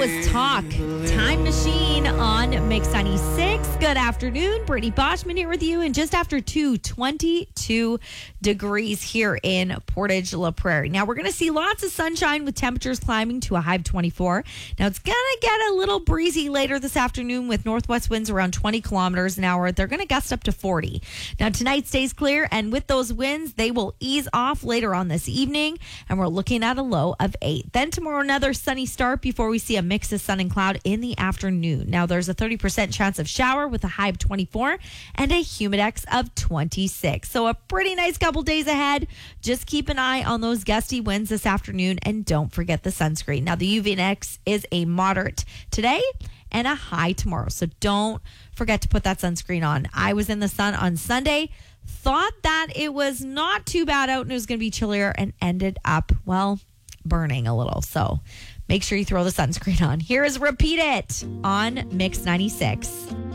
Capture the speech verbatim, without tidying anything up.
was Talk, Time Machine on Mix ninety-six. Good afternoon. Brittany Boschman here with you. And just after two, twenty-two degrees here in Portage La Prairie. Now, we're going to see lots of sunshine with temperatures climbing to a high of twenty-four. Now, it's going to get a little breezy later this afternoon with northwest winds around twenty kilometers an hour. They're going to gust up to forty. Now, tonight stays clear, and with those winds, they will ease off later on this evening, and we're looking at a low of eight. Then tomorrow, another sunny start before we see a mix of sun and cloud in the afternoon. Now, there's a thirty percent chance of shower with a high of twenty-four and a humidex of twenty-six. So a pretty nice couple days ahead. Just keep an eye on those gusty winds this afternoon, and don't forget the sunscreen. Now, the U V index is a moderate today and a high tomorrow. So don't forget to put that sunscreen on. I was in the sun on Sunday, thought that it was not too bad out and it was going to be chillier, and ended up, well, burning a little. So make sure you throw the sunscreen on. Here is Repeat It on Mix ninety-six.